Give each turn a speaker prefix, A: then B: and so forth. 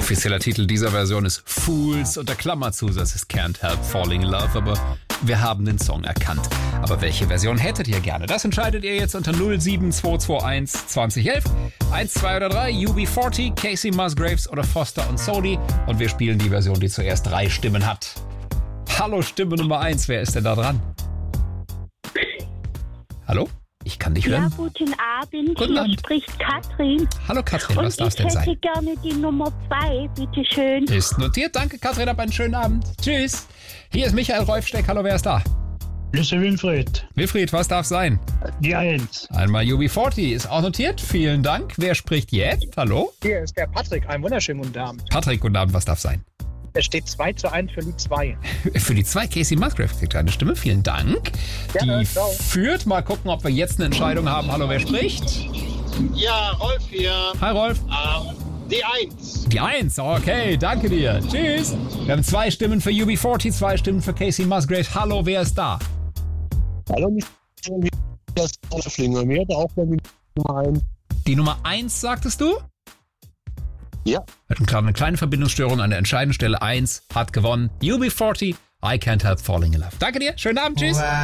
A: Offizieller Titel dieser Version ist Fools und der Klammerzusatz ist Can't Help Falling in Love, aber wir haben den Song erkannt. Aber welche Version hättet ihr gerne? Das entscheidet ihr jetzt unter 07221 2011. 1, 2 oder 3, UB40, Casey Musgraves oder Foster und Soli. Und wir spielen die Version, die zuerst 3 Stimmen hat. Hallo, Stimme Nummer 1, wer ist denn da dran? Hallo? Ich kann dich hören.
B: Ja, guten Abend.
A: Guten
B: Hier
A: Abend.
B: spricht Katrin.
A: Hallo Katrin, was darf es denn
B: Ich
A: sein?
B: hätte gerne die Nummer 2, bitteschön.
A: Ist notiert, danke Katrin, hab einen schönen Abend. Tschüss. Hier ist Michael Rolfsteck, hallo, wer ist da?
C: Grüße Wilfried.
A: Wilfried, was darf sein?
C: Die 1.
A: Einmal UB40 ist auch notiert, vielen Dank. Wer spricht jetzt? Hallo?
D: Hier ist der Patrick. Einen wunderschönen guten Abend.
A: Patrick, guten Abend, was darf sein?
D: Es steht 2:1 für die 2.
A: Für die 2 Casey Musgraves kriegt eine Stimme, vielen Dank.
D: Gerne,
A: Die
D: ciao.
A: führt, mal gucken, ob wir jetzt eine Entscheidung haben. Hallo, wer spricht?
E: Ja, Rolf hier.
A: Hi Rolf.
E: Die 1.
A: Die 1, okay, danke dir. Tschüss. Wir haben 2 Stimmen für UB40, 2 Stimmen für Casey Musgraves. Hallo, wer ist da?
F: Hallo, das ist Wolflinger. Mir hat auch mal die Nummer 1.
A: Die Nummer 1, sagtest du?
F: Ja.
A: Hat eine kleine Verbindungsstörung an der entscheidenden Stelle. 1 hat gewonnen. UB40, I Can't Help Falling in Love. Danke dir, schönen Abend, tschüss.